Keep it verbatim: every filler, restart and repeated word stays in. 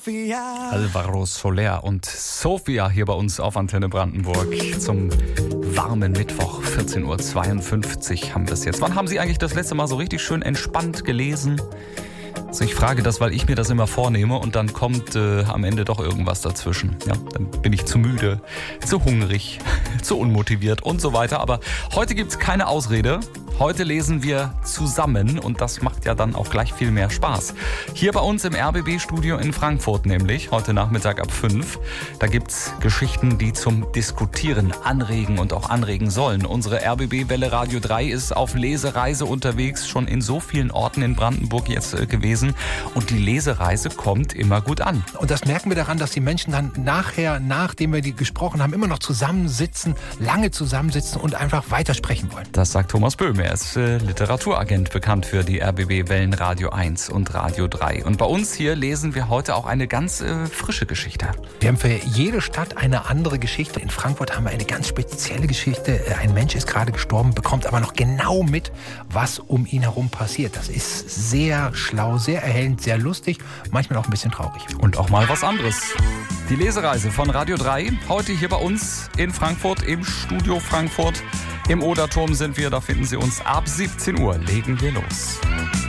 Sophia. Alvaro Soler und Sophia hier bei uns auf Antenne Brandenburg zum warmen Mittwoch. vierzehn Uhr zweiundfünfzig haben wir es jetzt. Wann haben Sie eigentlich das letzte Mal so richtig schön entspannt gelesen? Also ich frage das, weil ich mir das immer vornehme und dann kommt äh, am Ende doch irgendwas dazwischen. Ja, dann bin ich zu müde, zu hungrig, zu unmotiviert und so weiter. Aber heute gibt's keine Ausrede. Heute lesen wir zusammen und das macht ja dann auch gleich viel mehr Spaß. Hier bei uns im R B B-Studio in Frankfurt nämlich, heute Nachmittag ab fünf. Da gibt's Geschichten, die zum Diskutieren anregen und auch anregen sollen. Unsere R B B-Welle Radio drei ist auf Lesereise unterwegs, schon in so vielen Orten in Brandenburg jetzt äh, gewesen. Und die Lesereise kommt immer gut an. Und das merken wir daran, dass die Menschen dann nachher, nachdem wir die gesprochen haben, immer noch zusammensitzen, lange zusammensitzen und einfach weitersprechen wollen. Das sagt Thomas Böhm. Er ist äh, Literaturagent, bekannt für die R B B-Wellen Radio eins und Radio drei. Und bei uns hier lesen wir heute auch eine ganz äh, frische Geschichte. Wir haben für jede Stadt eine andere Geschichte. In Frankfurt haben wir eine ganz spezielle Geschichte. Ein Mensch ist gerade gestorben, bekommt aber noch genau mit, was um ihn herum passiert. Das ist sehr schlau, sehr erhellend, sehr lustig, manchmal auch ein bisschen traurig. Und auch mal was anderes. Die Lesereise von Radio drei, heute hier bei uns in Frankfurt, im Studio Frankfurt. Im Oderturm sind wir, da finden Sie uns ab siebzehn Uhr. Legen wir los.